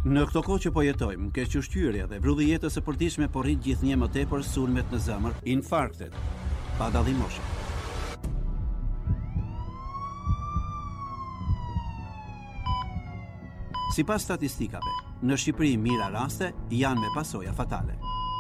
Në këto kohë që po jetojmë, kequshqyrja dhe vrulli jetës së përditshme po rrit gjithnjë më tepër sulmet në zemër, infarktet, pa dallim moshe. Sipas statistikave, në Shqipëri mira raste janë me pasoja fatale.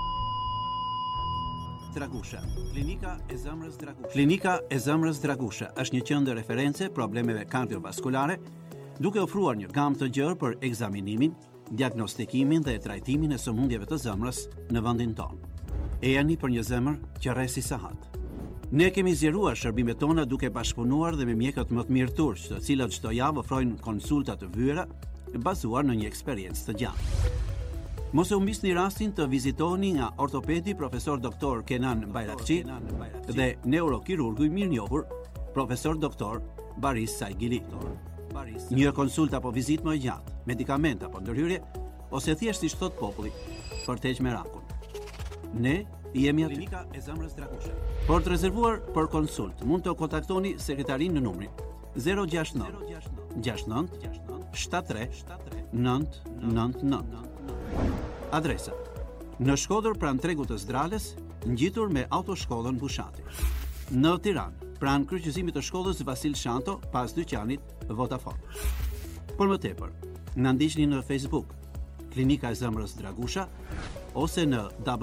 Dragusha. Klinika e zemrës Dragusha. Klinika e zemrës Dragusha është një qendër reference problemeve kardiovaskulare, duke ofruar një gamë të gjerë për ekzaminimin, diagnostikimin dhe trajtimin e sëmundjeve të zemrës në vendin tonë. Ejani për një zemër që rresi sahat. Ne kemi zgjeruar shërbimet tona duke bashkëpunuar dhe me mjekët më të mirë turq, të cilët çdo javë ofrojnë konsulta të vyera bazuar në një eksperiencë të gjatë. Mos e humbisni rastin të vizitoni nga ortopedi profesor doktor Kenan Bayrakçi dhe neurokirurgu i mirënjohur profesor doktor Baris Saigili. Një konsult apo vizitë më e gjatë, medikament apo ndërhyrje, ose thjesht si thot populli, për të heqë merakun. Ne jemi aty. Klinika e zemrës Dragusha. Por të rezervuar për konsult, mund të kontaktoni sekretarin në numrin 069 69 73 999. Adresa: në Shkodër pranë tregut të Zdrales, ngjitur me autoshkollën Bushati. Në Tiranë, pranë kryqëzimit të shkollës Vasil Shanto, pas dyqanit Vodafone. Por më tepër, na ndiqni në Facebook, Klinika e zemrës Dragusha, ose në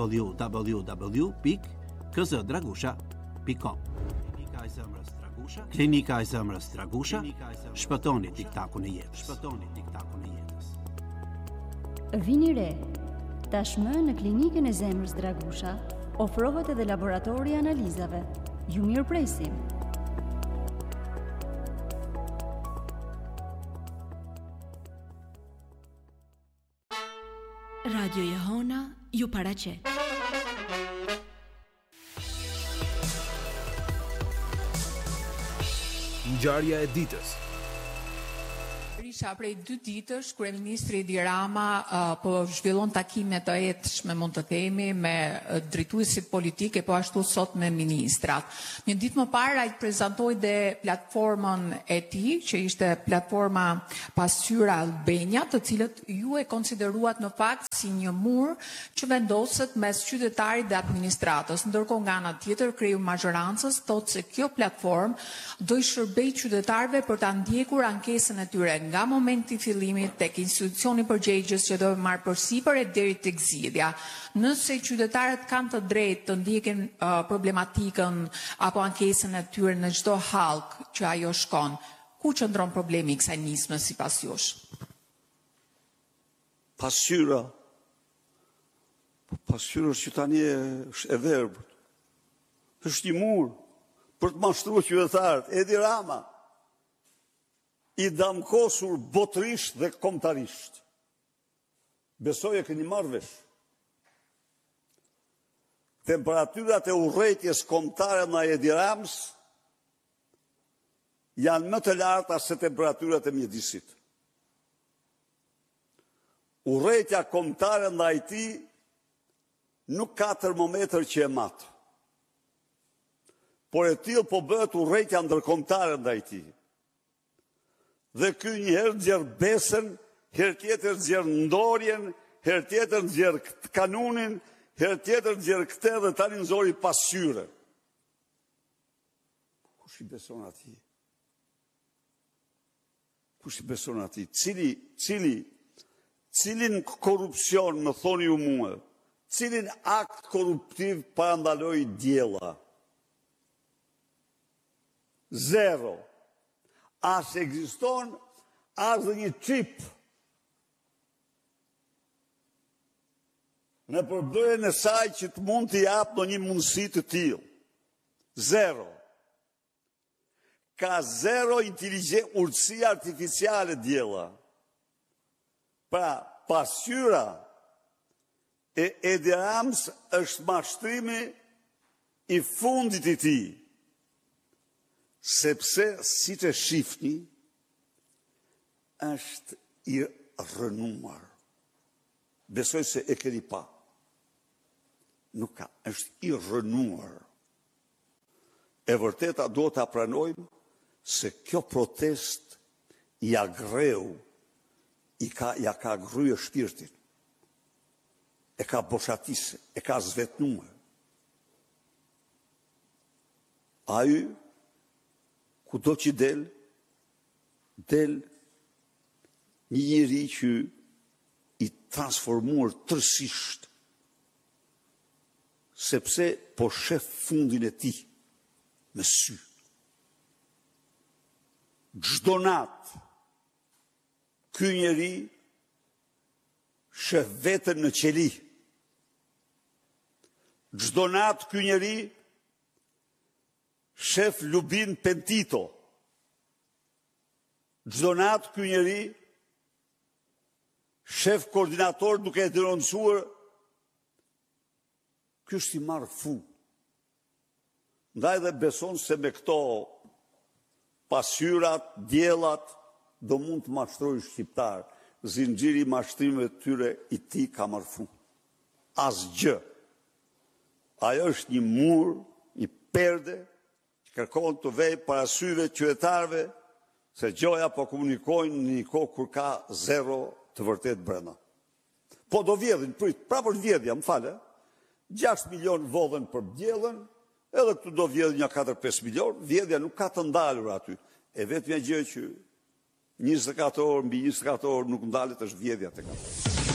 www.kzdragusha.com. Klinika e zemrës Dragusha. Klinika e zemrës Dragusha. Shpëtoni tiktakun e jetës. Shpëtoni tiktakun e jetës. Vini re. Tashmë në Klinikën e zemrës Dragusha ofrohet edhe laboratori analizave. Ju mirëpresim. Radio Jehona ju paraqet. Ngjarja e ditës. Prej 2 ditësh, kryeministri Edi Rama po zhvillon takime të etshme, mund të themi, me drejtuesit politike, po ashtu sot me ministrat. Një ditë më parë ai prezantoi dhe platformën e tij, që ishte platforma Pasqyra Albania, të cilët ju e konsideruat në fakt si një mur që vendoset mes qytetarit dhe administratës. Ndërkohë nga ana tjetër, kreu mazhorancës thotë se kjo platformë do i shërbejë qytetarëve për ta ndjekur ankesën e tyre nga momenti i fillimit tek institucioni përgjegjës që do të marrë përsipër e deri tek zgjidhja. Nëse qytetarët kanë të drejtë të ndjekin problematikën apo ankesën e tyre në çdo hallk që ajo shkon, ku qëndron problemi i kësaj nisme sipas jush? Pasqyra që tani është e verbët. Është një mur për të mashtruar qytetarët. Edi Rama i damkosur botërisht dhe kombëtarisht. Besoj e keni marrë vesh. Temperaturat e urrejtjes kombëtare në Edi Ramës janë më të larta se temperaturat e mjedisit. Urrejtja kombëtare ndaj tij nuk ka termometër që e matë. Por e tillë po bëhet urrejtja ndërkombëtare ndaj tij. Dhe ky një herë nxjerr besën, herë tjetër nxjerr ndorjen, herë tjetër nxjerr kanunin, herë tjetër nxjerr këtë dhe tani nxori pasqyre. Kush i beson atij? Kush i beson atij? Cilin korrupsion, më thoni ju mua, cilin akt korruptiv parandaloi Diella? Zero. As ekziston, as dhe një çip në përbërjen e saj që të mund t'i jap në një mundësi të tillë. Zero. Ka zero urtësi artificiale Diella. Pra, pasqyra e Edi Ramës është mashtrimi i fundit i tij. Sepse, si që shifni, është i rënuar. Besoj se e keni pa. Nuk ka, është i rënuar. E vërteta do të pranojmë se kjo protest ja greu, ja ka gryje shpirtin, e ka boshatise, e ka zvetnuar. Ai, kudo që del një njeri që i transformuar tërësisht, sepse po shef fundin e tij me sy. Çdo natë, ky njeri shef veten në qeli. Çdo natë ky njeri shef Lubin Pentito. Çdo natë ky njeri shef koordinator duke e denoncuar. Ky është i marrë fu. Ndaj dhe beson se me këto pasqyrat, diellat do mund të mashtrojë shqiptar. Zinxhiri i mashtrimeve të tyre i tij ka marrë fu. Asgjë. Ajo është një mur, një perde që kërkon të vej para syve qytetarëve se gjoja po komunikojnë në një kohë kur ka zero të vërtet brenda. Po do vjedhin, prapër vjedhja, më fale, 6 milion vodhen për bjellën, edhe këtu do vjedhin një 4-5 milion, vjedhja nuk ka të ndalur aty. E vetmja gjë që 24 orë mbi 24 orë nuk ndalet është vjedhja tek ato.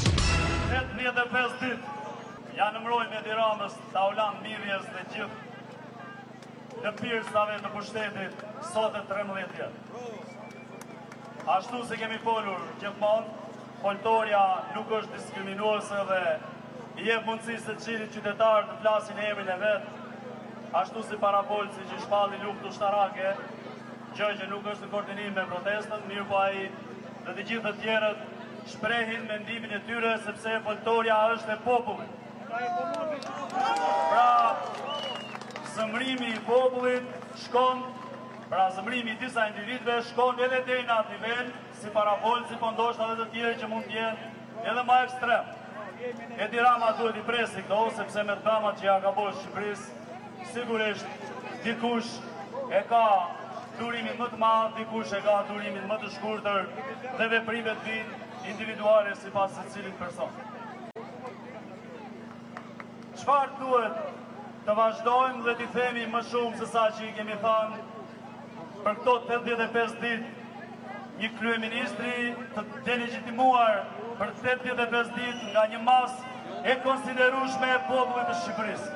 85 ditë janë mbrojnë me Tiranës, Taulan, Mirjes dhe gjithë në pirsave të pushtetit sot e 13 vjet. Ashtu se kemi folur gjithmonë, foltoria nuk është diskriminuese dhe i jep mundësi se çdo qytetar të flasin emrin e vet, ashtu si parabolci që shpalli luftë ushtarake, gjë që nuk është në koordinim me protestën, mirë po ai dhe të gjithë të tjerët shprehin mendimin e tyre sepse foltoria është e popullit. Pra, zëmrimi i popullit shkon, pra zëmrimi i disa individëve shkon edhe deri në atë nivel, si parabolci, po ndoshta edhe të tjerë që mund të jenë edhe më ekstrem. Edi Rama duhet i presi këto, sepse me dramat që ja ka bërë Shqipërisë, sigurisht dikush e ka durimin më të madh, dikush e ka durimin më të shkurtër dhe veprimet vijnë individuale sipas secilit person. Çfarë duhet të vazhdojmë dhe t'i themi më shumë se sa që i kemi thënë për këto 85 ditë, një kryeministri të delegjitimuar për 85 ditë nga një masë e konsiderueshme e popullit të Shqipërisë.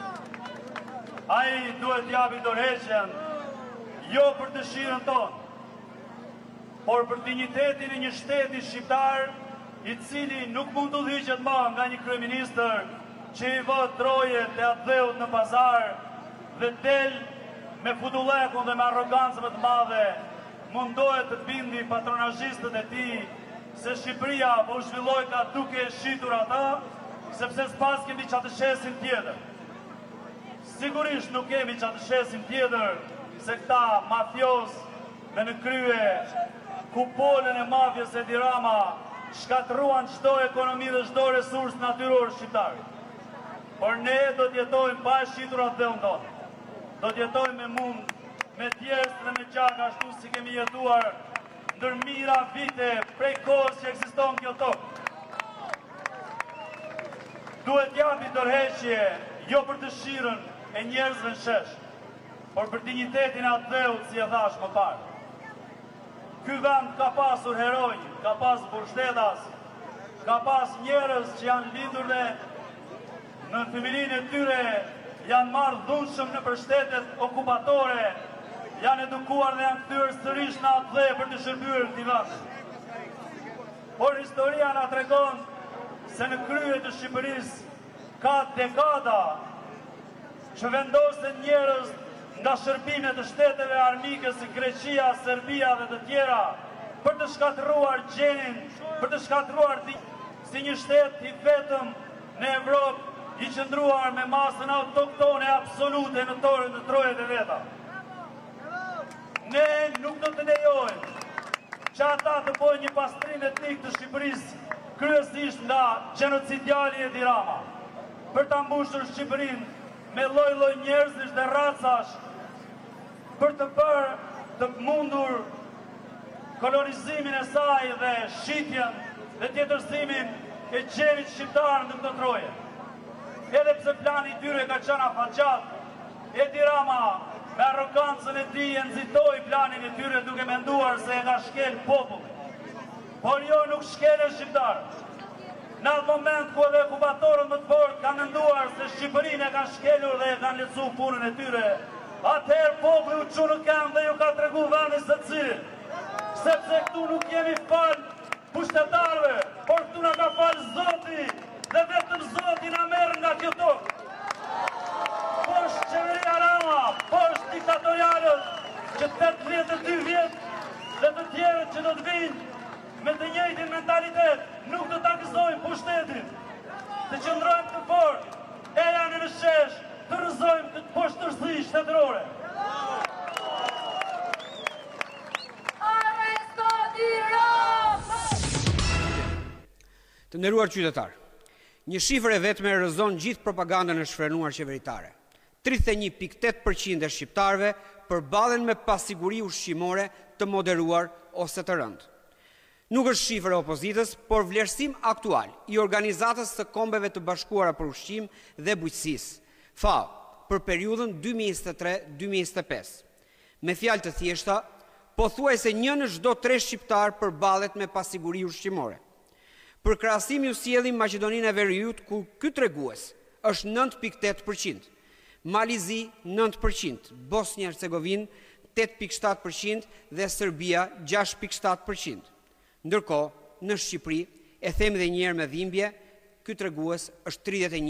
Ai duhet t'japi dorëheqjen jo për dëshirën tonë, por për dinjitetin e një shteti shqiptar i cili nuk mund të udhëhiqet më nga një kryeministër që i vë trojet e atdheut në pazar dhe del me futullekun dhe me arrogancë më të madhe, mundohet të bindi patronazhistët e tij se Shqipëria po u zhvilloi ka duke e shitur ata, sepse s'pas kemi çfarë të shesim tjetër. Sigurisht nuk kemi çfarë të shesim tjetër se këta mafios me në krye kupolën e mafjes e Edi-Rama shkatruan çdo ekonomi dhe çdo resurs natyror shqiptar. Por ne do të jetojmë pa e shitur atdheun tonë. Do të jetojmë me mund, me djersë dhe me qaka ashtu si kemi jetuar ndër mira vite prej kohës që ekziston kjo tokë. Duhet japi dorëheqje jo për dëshirën e njerëzve në shesh, por për dinjitetin e atdheut, si e thash më parë. Ky vend ka pasur heroj, ka pasur pushtetas, ka pas njerëz që janë lindur dhe në themelinë e tyre janë marrë dhunshëm në shtetet okupatore, janë edukuar dhe janë kthyer sërish në atdhe për të shërbyer këtij vendi. Por historia na tregon se në krye të Shqipërisë ka dekada që vendosen njerëz nga shërbimet të shteteve armike si Greqia, Serbia dhe të tjera për të shkatëruar gjenin, për të shkatëruar si një shtet i vetëm në Evropë i qëndruar me masën autoktone absolute në torën të trojet e veta. Ne nuk do të lejojmë që ata të bojnë një pastrim etnik të Shqipërisë kryesisht nga gjenocidiali Edi-Rama, për ta mbushur Shqipërinë me lloj-lloj njerëzish dhe racash, për të bërë të mundur kolonizimin e saj dhe shitjen dhe tjetërsimin e gjemit shqiptar në këtë troje. Edhe pse plani i tyre ka qenë afatgjat, Edi Rama me arrogancën e tij e nxitoi planin e tyre duke menduar se e ka shkel popullin. Por jo, nuk shkele shqiptarët. Në atë moment ku edhe okupatorët më të fortë kanë menduar se Shqipërinë e kanë shkelur dhe e kanë lecu punën e tyre, atëherë populli u çu në këmbë dhe ju ka tregu vendin secili. Sepse këtu nuk jemi fal pushtetarëve, por këtu na ka fal Zoti dhe vetëm Zoti na merr nga kjo tokë. Poshtë qeveria Rama, poshtë diktatorialët që 82 vjet dhe të tjerët që do të vinë me të njëjtin mentalitet, nuk do ta gëzojnë pushtetin. Të qëndrojmë të fortë, e janë në shesh, të rrëzojmë të poshtërsi shtetërore. Arresto di Rama! Të nderuar qytetar, një shifër e vetme rrëzon gjithë propagandën e shfrenuar qeveritare. 31.8% e shqiptarëve përballen me pasiguri ushqimore të moderuar ose të rëndë. Nuk është shifër e opozitës, por vlerësim aktual i Organizatës së Kombeve të Bashkuara për Ushqim dhe Bujqësisë, FAO, për periudhën 2023-2025. Me fjalë të thjeshta, pothuajse 1 në çdo 3 shqiptar përballet me pasiguri ushqimore. Për krahasim ju sjellim Maqedoninë e Veriut, ku ky tregues është 9.8%, Malizi 9%, Bosnjë-Hercegovinë 8.7% dhe Serbia 6.7%. Ndërkohë, në Shqipëri, e them edhe një herë me dhimbje, ky tregues është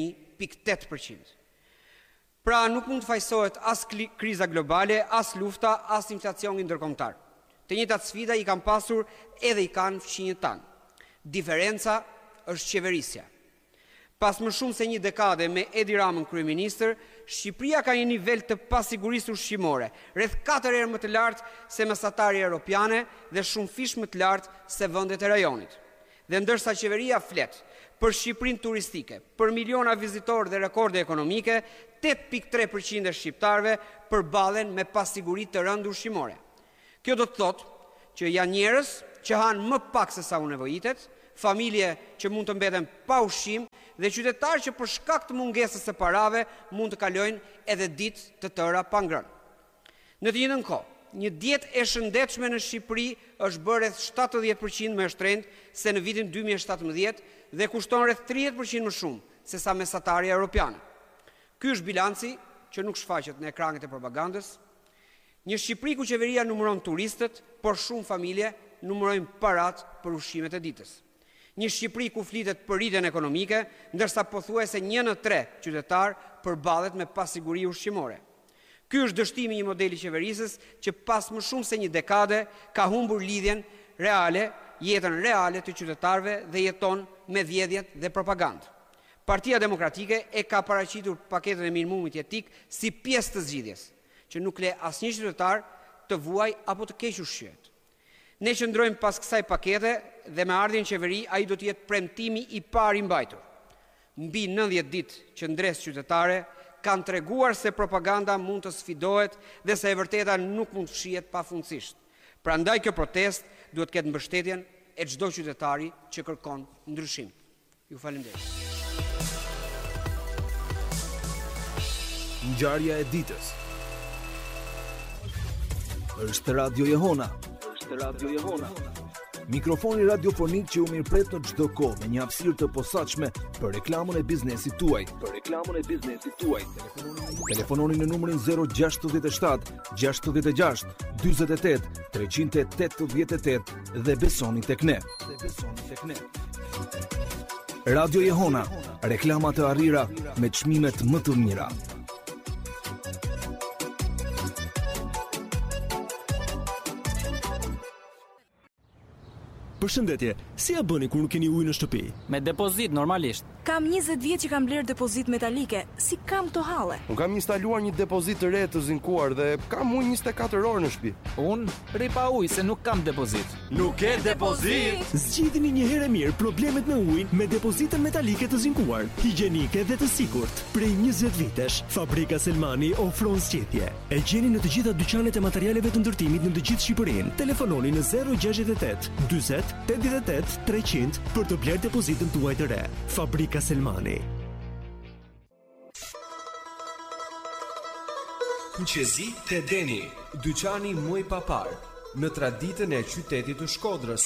31.8%. Pra nuk mund të fajsohet as kriza globale, as lufta, as inflacioni ndërkombëtar. Të njëjtat sfida i kanë pasur edhe i kanë fqinjët tanë. Diferenca është qeverisja. Pas më shumë se një dekade me Edi Ramën kryeministër, Shqipëria ka një nivel të pasigurisë ushqimore, rreth 4 herë më të lartë se mesatarja europiane dhe shumë fish më të lartë se vendet e rajonit. Dhe ndërsa qeveria flet për Shqipërinë turistike, për miliona vizitorë dhe rekorde ekonomike, 8.3% e shqiptarëve përballen me pasiguri të rëndë ushqimore. Kjo do të thotë që janë njerëz që hanë më pak se sa u nevojitet, familje që mund të mbeten pa ushqim dhe qytetarë që për shkak të mungesës së parave mund të kalojnë edhe ditë të tëra pa ngrënë. Në të njëjtën kohë, një dietë e shëndetshme në Shqipëri është bërë rreth 70% më e shtrenjtë se në vitin 2017 dhe kushton rreth 30% më shumë se sa mesatarja europiane. Ky është bilanci që nuk shfaqet në ekranet e propagandës. Një Shqipëri ku qeveria numëron turistët, por shumë familje numërojnë parat për ushqimet e ditës. Një Shqipëri ku flitet për rritjen ekonomike, ndërsa pothuajse 1 në 3 qytetar përballet me pasiguri ushqimore. Ky është dështimi i një modeli qeverisës që pas më shumë se një dekade ka humbur lidhjen reale, jetën reale të qytetarëve dhe jeton me vjedhjet dhe propagandë. Partia Demokratike e ka paraqitur paketën e minimumit jetik si pjesë të zgjidhjes, që nuk le asnjë qytetar të vuaj apo të keq ushqyet. Ne qëndrojmë pas kësaj pakete dhe me ardhjen qeveri ai do të jetë premtimi i parë i mbajtur. Mbi 90 ditë qëndres qytetare kanë treguar se propaganda mund të sfidohet dhe se e vërteta nuk mund të fshihet pafundësisht. Prandaj kjo protestë duhet të ketë mbështetjen e çdo qytetari që kërkon ndryshim. Ju falenderoj. Ngjarja e ditës. Është Radio Jehona. Mikrofoni radiofonik që u mirëpret në çdo kohë me një hapësirë të posaçme për reklamën e biznesit tuaj. Telefononi në numrin 067 66 48 388 dhe besoni tek ne. Radio Jehona, reklama të arrira me çmimet më të mira. Përshëndetje, si ja bëni kur nuk keni ujë në shtëpi? Me depozit normalisht. Kam 20 vjet që kam bler depozit metalike. Si kam këto halle? Unë kam instaluar një depozit të re të zinkuar dhe kam ujë 24 orë në shtëpi. Unë rri pa ujë se nuk kam depozit. Nuk ke depozit. Zgjidhni një herë mirë problemet me ujin me depozitën metalike të zinkuar, higjienike dhe të sigurt. Prej 20 vitesh, Fabrika Selmani ofron zgjedhje. E gjeni në të gjitha dyqanet e materialeve të ndërtimit në të gjithë Shqipërinë. Telefononi në 068 40 88 300 për të bler depozitën tuaj të re. Fabrika Selmani. Kuqezi te Deni, dyqani muj papar, në traditën e qytetit të Shkodrës.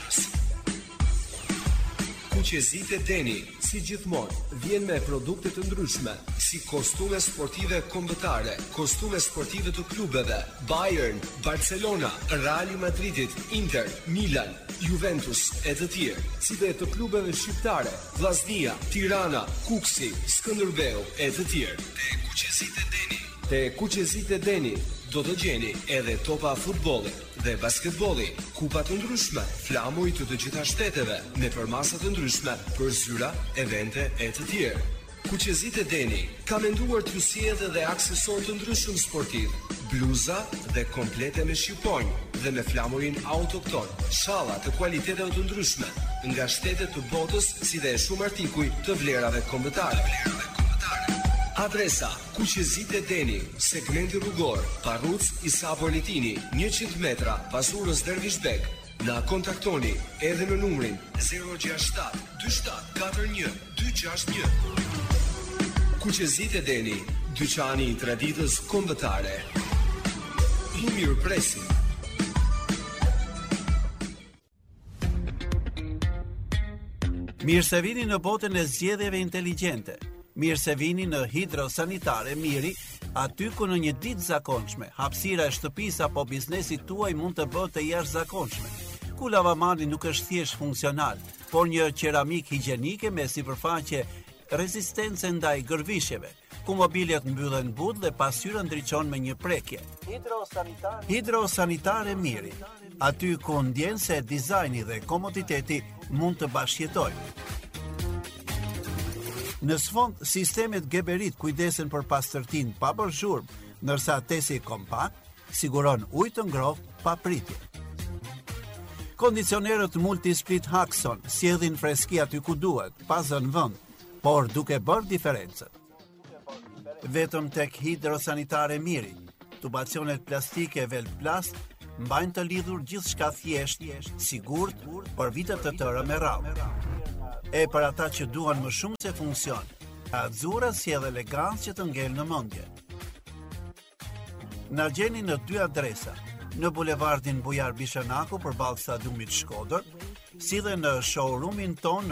Kuqezi te Deni, si gjithmonë, vjen me produkte të ndryshme, si kostume sportive kombëtare, kostume sportive të klubeve, Bayern, Barcelona, Real Madridit, Inter, Milan, Juventus e të tjerë, si dhe të klubeve shqiptare, Vllaznia, Tirana, Kuksi, Skënderbeu e të tjerë. Te Kuqezit e Deni do të gjeni edhe topa futbolli dhe basketbolli, kupa të ndryshme, flamuj të të gjitha shteteve, me përmasa të ndryshme për zyra, evente e të tjerë. Kuqezit e Deni ka menduar t'ju sjellë dhe aksesor të ndryshëm sportiv, bluza dhe komplete me shqiponjë dhe me flamurin autokton, shalla të kualiteteve të ndryshme, nga shtetet të botës si dhe shumë artikuj të vlerave kombëtare. Adresa: Kuqezit e Deni, segmenti rrugor, Parruc Isa Politini, 100 metra pas urës Dervishbek. Na kontaktoni edhe në numrin 067 2741 261. Kuqezit e Deni, dyqani i traditës kombëtare. Ju mirëpresim. Mirë se vini në botën e zgjedhjeve inteligjente. Mirë se vini në Hidrosanitare Miri, aty ku në një ditë zakonshme, hapësira e shtëpisë apo biznesit tuaj mund të bëhet e jashtëzakonshme. Ku lavamani nuk është thjesht funksional, por një qeramik higjienike me sipërfaqe rezistence ndaj gërvishjeve, ku mobiljet mbyllen but dhe pasqyra ndriçon me një prekje. Hidrosanitare Miri, aty ku ndjen se dizajni dhe komoditeti mund të bashkëjetojnë. Në sfond, sistemet Geberit kujdesen për pastërtinë pa bërë zhurmë, ndërsa tesi kompakt siguron ujë të ngrohtë pa pritje. Kondicionerët Multisplit Haxon sjellin freski aty ku duhet, pa zënë vend, por duke bërë diferencën. Vetëm tek Hidrosanitare Miri, tubacionet plastike Velplast mbajnë të lidhur gjithçka thjesht, sigurt për vite të tëra me radhë. E për ata që duan më shumë se funksion, Azzurra sjell elegancë që të ngel në mendje. Na gjeni në 2 adresa, në bulevardin Bujar Bishanaku përballë stadiumit Shkodër, si dhe në showroomin ton